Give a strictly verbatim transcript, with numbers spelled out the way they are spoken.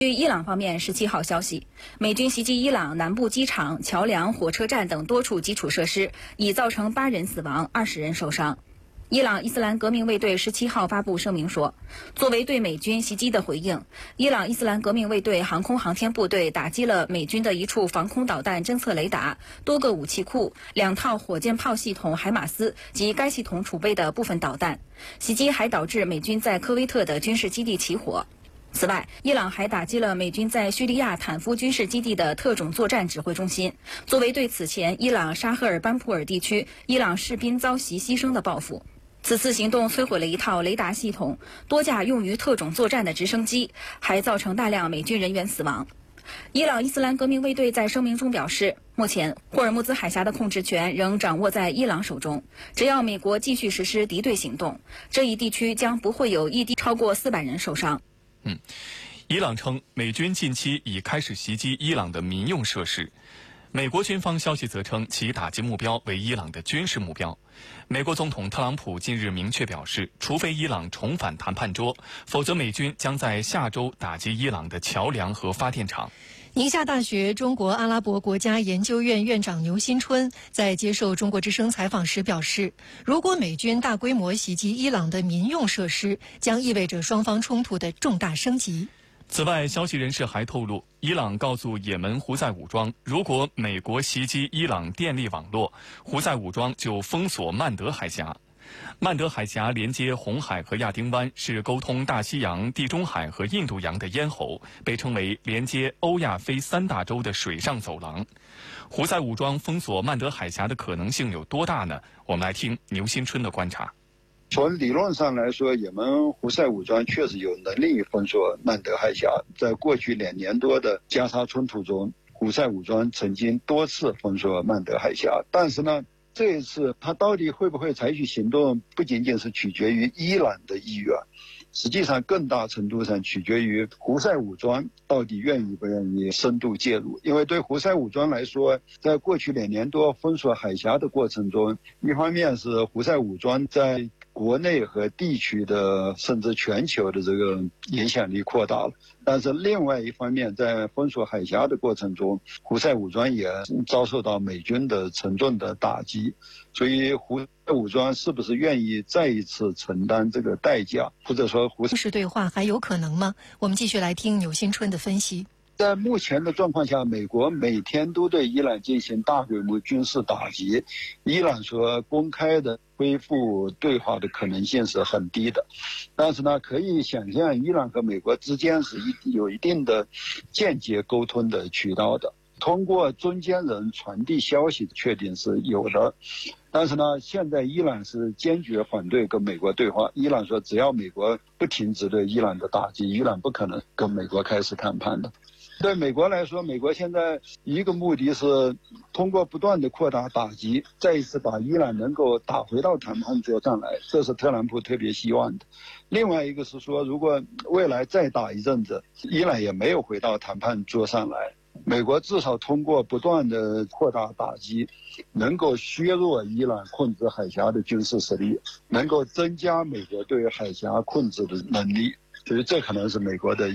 据伊朗方面十七号消息，美军袭击伊朗南部机场、桥梁、火车站等多处基础设施，已造成八人死亡、二十人受伤。伊朗伊斯兰革命卫队十七号发布声明说，作为对美军袭击的回应，伊朗伊斯兰革命卫队航空航天部队打击了美军的一处防空导弹侦测雷达、多个武器库、两套火箭炮系统海马斯及该系统储备的部分导弹。袭击还导致美军在科威特的军事基地起火。此外，伊朗还打击了美军在叙利亚坦夫军事基地的特种作战指挥中心，作为对此前伊朗沙赫尔班普尔地区伊朗士兵遭袭牺牲的报复。此次行动摧毁了一套雷达系统、多架用于特种作战的直升机，还造成大量美军人员死亡。伊朗伊斯兰革命卫队在声明中表示，目前霍尔木兹海峡的控制权仍掌握在伊朗手中，只要美国继续实施敌对行动，这一地区将不会有一地超过四百人受伤。 嗯，伊朗称美军近期已开始袭击伊朗的民用设施。美国军方消息则称，其打击目标为伊朗的军事目标。美国总统特朗普近日明确表示，除非伊朗重返谈判桌，否则美军将在下周打击伊朗的桥梁和发电厂。 宁夏大学中国阿拉伯国家研究院院长牛新春在接受中国之声采访时表示，如果美军大规模袭击伊朗的民用设施，将意味着双方冲突的重大升级。 此外，消息人士还透露，伊朗告诉也门胡塞武装，如果美国袭击伊朗电力网络，胡塞武装就封锁曼德海峡。曼德海峡连接红海和亚丁湾，是沟通大西洋、地中海和印度洋的咽喉，被称为连接欧亚非三大洲的水上走廊。胡塞武装封锁曼德海峡的可能性有多大呢？我们来听牛新春的观察。 从理论上来说，也门胡塞武装确实有能力封锁曼德海峡。在过去两年多的加沙冲突中，胡塞武装曾经多次封锁曼德海峡，但是呢，这一次他到底会不会采取行动，不仅仅是取决于伊朗的意愿，实际上更大程度上取决于胡塞武装到底愿意不愿意深度介入。因为对胡塞武装来说，在过去两年多封锁海峡的过程中，一方面是胡塞武装在国内和地区的甚至全球的这个影响力扩大了，但是另外一方面，在封锁海峡的过程中，胡塞武装也遭受到美军的沉重的打击，所以胡塞武装是不是愿意再一次承担这个代价，或者说胡军事对话还有可能吗？我们继续来听牛新春的分析。 在目前的状况下，美国每天都对伊朗进行大规模军事打击，伊朗所公开的恢复对话的可能性是很低的。但是呢，可以想象伊朗和美国之间是一有一定的间接沟通的渠道的，通过中间人传递消息确定是有的。但是呢，现在伊朗是坚决反对跟美国对话。伊朗说，只要美国不停止对伊朗的打击，伊朗不可能跟美国开始谈判的。对美国来说，美国现在一个目的是通过不断的扩大打击，再一次把伊朗能够打回到谈判桌上来，这是特朗普特别希望的。另外一个是说，如果未来再打一阵子，伊朗也没有回到谈判桌上来，美国至少通过不断的扩大打击，能够削弱伊朗控制海峡的军事实力，能够增加美国对海峡控制的能力，所以这可能是美国的